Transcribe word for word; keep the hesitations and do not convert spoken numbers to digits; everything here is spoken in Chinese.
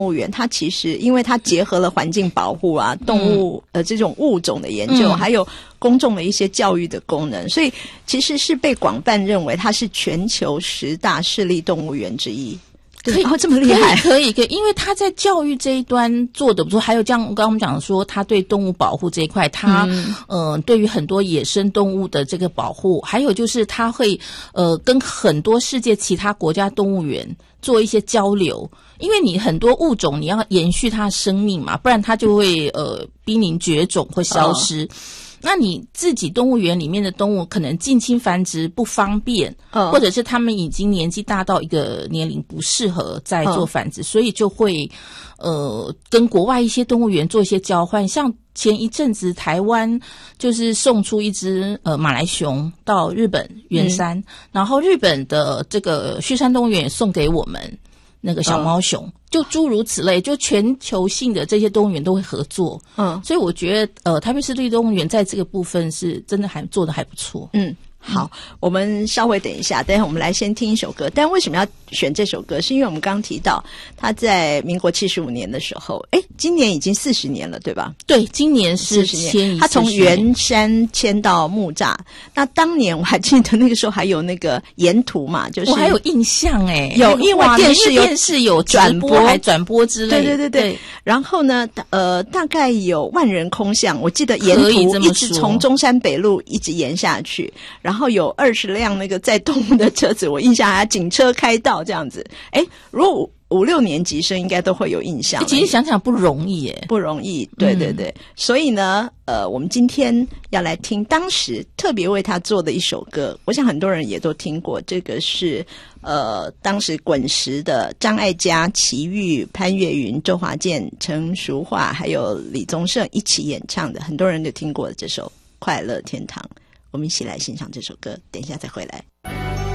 物园它其实因为它结合了环境保护啊、动物、嗯、呃这种物种的研究、嗯、还有公众的一些教育的功能，所以其实是被广泛认为它是全球十大市立动物园之一。 可以、 哦、这么厉害， 可以可以，因为他在教育这一端做得不错，还有像刚刚我们讲说，他对动物保护这一块，他嗯、呃对于很多野生动物的这个保护，还有就是他会呃跟很多世界其他国家动物园做一些交流，因为你很多物种你要延续它的生命嘛，不然它就会呃濒临绝种或消失。哦，那你自己动物园里面的动物可能近亲繁殖不方便、哦、或者是他们已经年纪大到一个年龄不适合再做繁殖、哦、所以就会呃跟国外一些动物园做一些交换，像前一阵子台湾就是送出一只呃马来熊到日本圆山、嗯、然后日本的这个旭山动物园也送给我们那个小猫熊、嗯，就诸如此类，就全球性的这些动物园都会合作。嗯，所以我觉得呃台北市立动物园在这个部分是真的还做得还不错。 嗯，好、嗯、我们稍微等一下，等一下我们来先听一首歌。但为什么要选这首歌，是因为我们刚刚提到他在民国七十五年的时候，诶今年已经四十年了对吧？ 对，今年是迁移， 他从圆山迁到木栅。那当年我还记得那个时候还有那个沿途嘛，就是我还有印象诶， 有因为电视有电视有转播还转播之类的， 对对对 对, 对。然后呢呃大概有万人空巷，我记得沿途一直从中山北路一直沿下去，然后有二十辆那个载动物的车子，我印象还警车开道这样子。诶如果五六年级生应该都会有印象。 其实想想不容易耶， 不容易，对对对、嗯、所以呢呃我们今天要来听当时特别为他做的一首歌，我想很多人也都听过，这个是呃当时滚石的张艾嘉、齐豫、潘越云、周华健、陈淑桦还有李宗盛一起演唱的，很多人都听过这首《快乐天堂》。我们一起来欣赏这首歌，等一下再回来。